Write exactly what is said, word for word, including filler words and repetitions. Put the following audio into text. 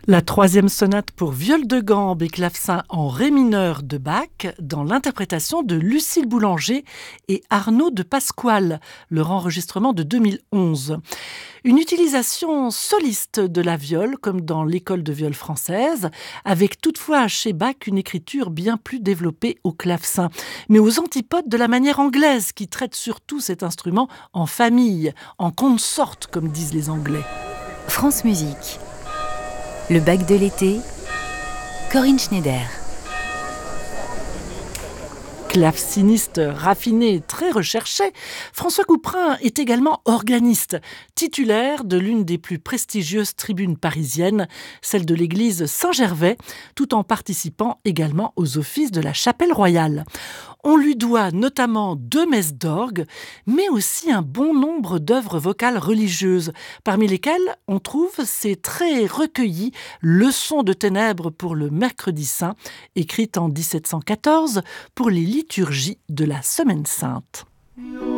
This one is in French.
La troisième sonate pour viol de gambe et clavecin en ré mineur de Bach dans l'interprétation de Lucille Boulanger et Arnaud de Pasquale, leur enregistrement de deux mille onze. Une utilisation soliste de la viole comme dans l'école de viole française, avec toutefois chez Bach une écriture bien plus développée au clavecin, mais aux antipodes de la manière anglaise qui traite surtout cet instrument en famille, en consort comme disent les Anglais. France Musique. Le Bach de l'été, Corinne Schneider. Claveciniste raffiné et très recherché, François Couperin est également organiste, titulaire de l'une des plus prestigieuses tribunes parisiennes, celle de l'église Saint-Gervais, tout en participant également aux offices de la Chapelle Royale. On lui doit notamment deux messes d'orgue, mais aussi un bon nombre d'œuvres vocales religieuses, parmi lesquelles on trouve ces très recueillies Leçons de ténèbres pour le mercredi saint, écrites en dix-sept cent quatorze pour les liturgies de la Semaine sainte.